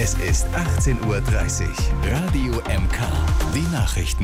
Es ist 18:30 Uhr. Radio MK. Die Nachrichten.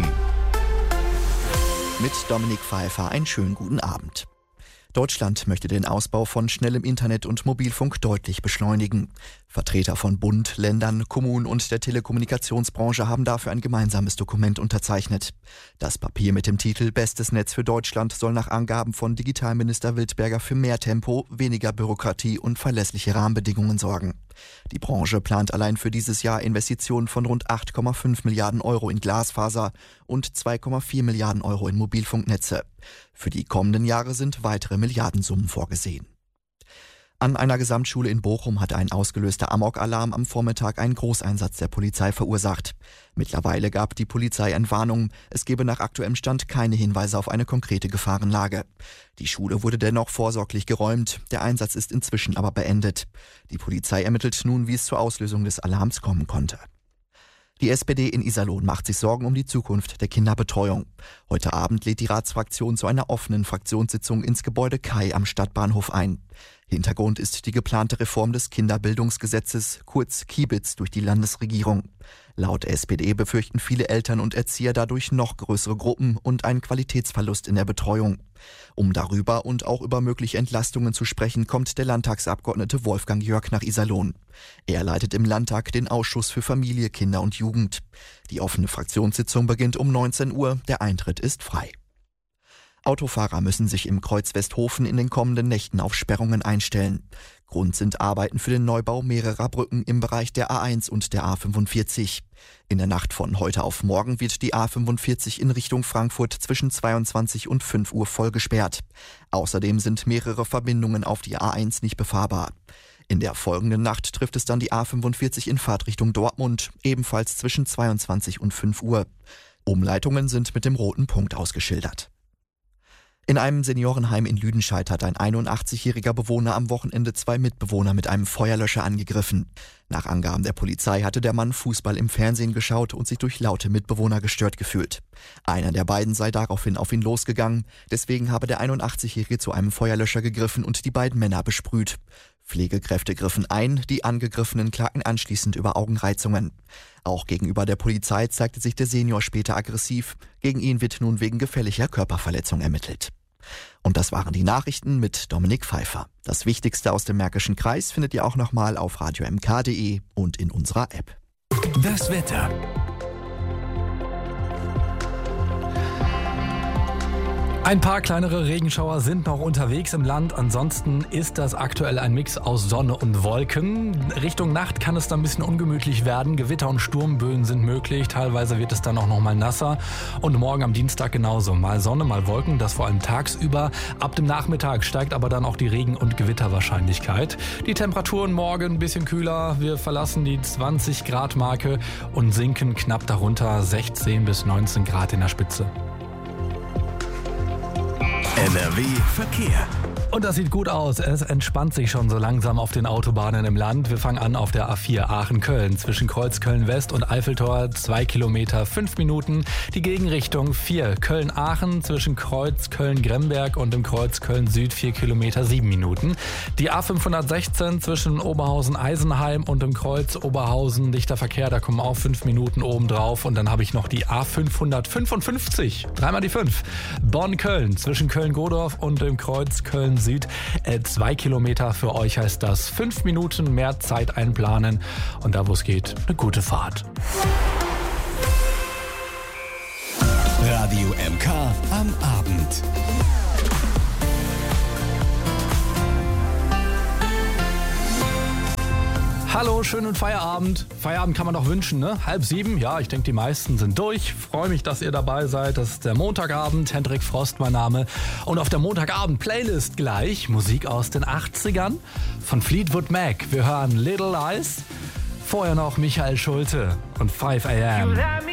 Mit Dominik Pfeiffer einen schönen guten Abend. Deutschland möchte den Ausbau von schnellem Internet und Mobilfunk deutlich beschleunigen. Vertreter von Bund, Ländern, Kommunen und der Telekommunikationsbranche haben dafür ein gemeinsames Dokument unterzeichnet. Das Papier mit dem Titel Bestes Netz für Deutschland soll nach Angaben von Digitalminister Wildberger für mehr Tempo, weniger Bürokratie und verlässliche Rahmenbedingungen sorgen. Die Branche plant allein für dieses Jahr Investitionen von rund 8,5 Milliarden Euro in Glasfaser und 2,4 Milliarden Euro in Mobilfunknetze. Für die kommenden Jahre sind weitere Milliardensummen vorgesehen. An einer Gesamtschule in Bochum hat ein ausgelöster Amok-Alarm am Vormittag einen Großeinsatz der Polizei verursacht. Mittlerweile gab die Polizei Entwarnung. Es gebe nach aktuellem Stand keine Hinweise auf eine konkrete Gefahrenlage. Die Schule wurde dennoch vorsorglich geräumt. Der Einsatz ist inzwischen aber beendet. Die Polizei ermittelt nun, wie es zur Auslösung des Alarms kommen konnte. Die SPD in Iserlohn macht sich Sorgen um die Zukunft der Kinderbetreuung. Heute Abend lädt die Ratsfraktion zu einer offenen Fraktionssitzung ins Gebäude Kai am Stadtbahnhof ein. Hintergrund ist die geplante Reform des Kinderbildungsgesetzes, kurz Kiebitz, durch die Landesregierung. Laut SPD befürchten viele Eltern und Erzieher dadurch noch größere Gruppen und einen Qualitätsverlust in der Betreuung. Um darüber und auch über mögliche Entlastungen zu sprechen, kommt der Landtagsabgeordnete Wolfgang Jörg nach Iserlohn. Er leitet im Landtag den Ausschuss für Familie, Kinder und Jugend. Die offene Fraktionssitzung beginnt um 19 Uhr. Der Eintritt ist frei. Autofahrer müssen sich im Kreuz Westhofen in den kommenden Nächten auf Sperrungen einstellen. Grund sind Arbeiten für den Neubau mehrerer Brücken im Bereich der A1 und der A45. In der Nacht von heute auf morgen wird die A45 in Richtung Frankfurt zwischen 22 und 5 Uhr voll gesperrt. Außerdem sind mehrere Verbindungen auf die A1 nicht befahrbar. In der folgenden Nacht trifft es dann die A45 in Fahrtrichtung Dortmund, ebenfalls zwischen 22 und 5 Uhr. Umleitungen sind mit dem roten Punkt ausgeschildert. In einem Seniorenheim in Lüdenscheid hat ein 81-jähriger Bewohner am Wochenende 2 Mitbewohner mit einem Feuerlöscher angegriffen. Nach Angaben der Polizei hatte der Mann Fußball im Fernsehen geschaut und sich durch laute Mitbewohner gestört gefühlt. Einer der beiden sei daraufhin auf ihn losgegangen. Deswegen habe der 81-jährige zu einem Feuerlöscher gegriffen und die beiden Männer besprüht. Pflegekräfte griffen ein, die Angegriffenen klagten anschließend über Augenreizungen. Auch gegenüber der Polizei zeigte sich der Senior später aggressiv. Gegen ihn wird nun wegen gefährlicher Körperverletzung ermittelt. Und das waren die Nachrichten mit Dominik Pfeiffer. Das Wichtigste aus dem Märkischen Kreis findet ihr auch nochmal auf radiomk.de und in unserer App. Das Wetter. Ein paar kleinere Regenschauer sind noch unterwegs im Land. Ansonsten ist das aktuell ein Mix aus Sonne und Wolken. Richtung Nacht kann es dann ein bisschen ungemütlich werden. Gewitter und Sturmböen sind möglich. Teilweise wird es dann auch noch mal nasser. Und morgen am Dienstag genauso. Mal Sonne, mal Wolken. Das vor allem tagsüber. Ab dem Nachmittag steigt aber dann auch die Regen- und Gewitterwahrscheinlichkeit. Die Temperaturen morgen ein bisschen kühler. Wir verlassen die 20 Grad Marke und sinken knapp darunter 16 bis 19 Grad in der Spitze. NRW Verkehr. Und das sieht gut aus. Es entspannt sich schon so langsam auf den Autobahnen im Land. Wir fangen an auf der A4 Aachen-Köln. Zwischen Kreuz Köln-West und Eiffeltor 2 Kilometer 5 Minuten. Die Gegenrichtung 4 Köln-Aachen. Zwischen Kreuz Köln-Gremberg und dem Kreuz Köln-Süd 4 Kilometer 7 Minuten. Die A516 zwischen Oberhausen-Eisenheim und dem Kreuz Oberhausen. Dichter Verkehr, da kommen auch 5 Minuten oben drauf. Und dann habe ich noch die A555. Dreimal die 5. Bonn-Köln. Zwischen Köln-Godorf und dem Kreuz Köln-Süd. 2 Kilometer für euch heißt das 5 Minuten mehr Zeit einplanen und da wo es geht, eine gute Fahrt. Radio MK am Abend. Hallo, schönen Feierabend. Feierabend kann man doch wünschen, ne? 6:30, ja, ich denke, die meisten sind durch. Freue mich, dass ihr dabei seid. Das ist der Montagabend. Hendrik Frost, mein Name. Und auf der Montagabend-Playlist gleich Musik aus den 80ern von Fleetwood Mac. Wir hören Little Lies. Vorher noch Michael Schulte und 5 AM.